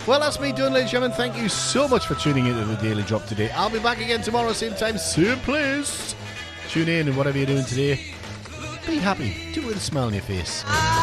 Well, that's me done, ladies and gentlemen. Thank you so much for tuning into the Daily Drop today. I'll be back again tomorrow, same time, same place. Tune in and whatever you're doing today, be happy. Do it with a smile on your face.